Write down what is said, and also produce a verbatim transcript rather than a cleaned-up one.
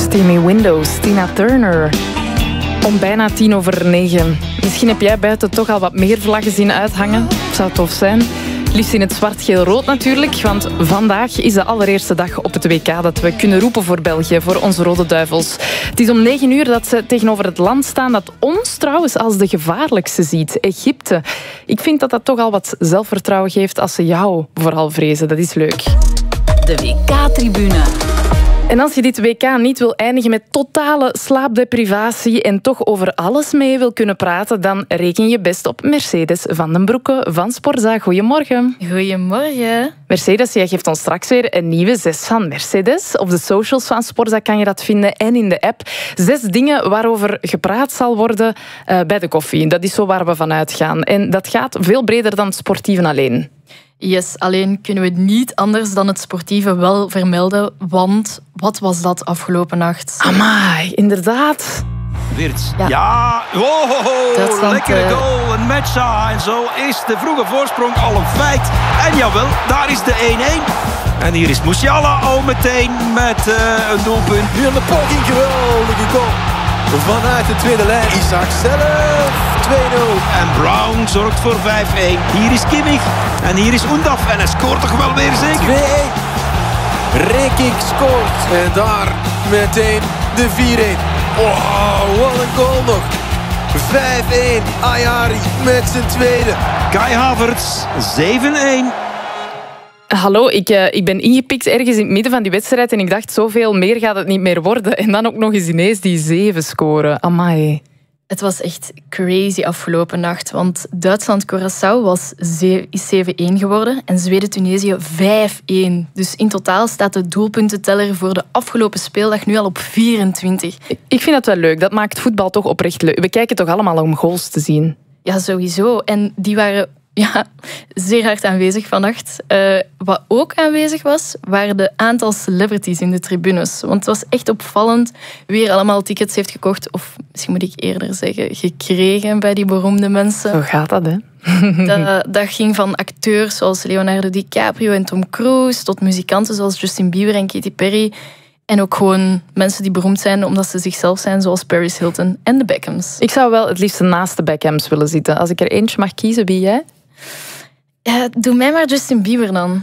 Steamy Windows, Tina Turner. Om bijna tien over negen. Misschien heb jij buiten toch al wat meer vlaggen zien uithangen. Zou tof zijn. Liefst in het zwart-geel-rood natuurlijk, want vandaag is de allereerste dag op het W K dat we kunnen roepen voor België, voor onze Rode Duivels. Het is om negen uur dat ze tegenover het land staan dat ons trouwens als de gevaarlijkste ziet, Egypte. Ik vind dat dat toch al wat zelfvertrouwen geeft als ze jou vooral vrezen. Dat is leuk. De W K-tribune. En als je dit W K niet wil eindigen met totale slaapdeprivatie en toch over alles mee wil kunnen praten, dan reken je best op Mercedes van den Broeke van Sporza. Goedemorgen. Goedemorgen. Mercedes, jij geeft ons straks weer een nieuwe zes van Mercedes. Op de socials van Sporza kan je dat vinden en in de app. Zes dingen waarover gepraat zal worden uh, bij de koffie. Dat is zo waar we vanuit gaan. En dat gaat veel breder dan het sportieven alleen. Yes, alleen kunnen we niet anders dan het sportieve wel vermelden, want wat was dat afgelopen nacht? Amai, inderdaad. Wirtz. Ja, ja. Oh, oh, oh. Duitsland, lekkere uh... goal, een matcha. En zo is de vroege voorsprong al een feit. En jawel, daar is de één-één. En hier is Musiala al meteen met uh, een doelpunt. Nu aan de poging, geweldige goal. Vanuit de tweede lijn, Isaac zelf, twee nul. En Brown zorgt voor vijf-één. Hier is Kimmich en hier is Undaf. En hij scoort toch wel weer zeker? twee-één. Rekik scoort. En daar meteen de vier-één. Wow, wat een goal nog. vijf-één. Ayari met zijn tweede. Kai Havertz, zeven-één. Hallo, ik, uh, ik ben ingepikt ergens in het midden van die wedstrijd en ik dacht, zoveel meer gaat het niet meer worden. En dan ook nog eens ineens die zeven scoren. Amai. Het was echt crazy afgelopen nacht, want Duitsland-Curaçao was is zeven-één geworden en Zweden-Tunesië vijf-één. Dus in totaal staat de doelpuntenteller voor de afgelopen speeldag nu al op vierentwintig. Ik vind dat wel leuk. Dat maakt voetbal toch oprecht leuk. We kijken toch allemaal om goals te zien. Ja, sowieso. En die waren ja, zeer hard aanwezig vannacht. Uh, wat ook aanwezig was, waren de aantal celebrities in de tribunes. Want het was echt opvallend wie er allemaal tickets heeft gekocht, of misschien moet ik eerder zeggen, gekregen bij die beroemde mensen. Zo gaat dat, hè? Dat, dat ging van acteurs zoals Leonardo DiCaprio en Tom Cruise tot muzikanten zoals Justin Bieber en Katy Perry. En ook gewoon mensen die beroemd zijn omdat ze zichzelf zijn, zoals Paris Hilton en de Beckhams. Ik zou wel het liefst naast de Beckhams willen zitten. Als ik er eentje mag kiezen, wie jij? Ja, doe mij maar Justin Bieber dan.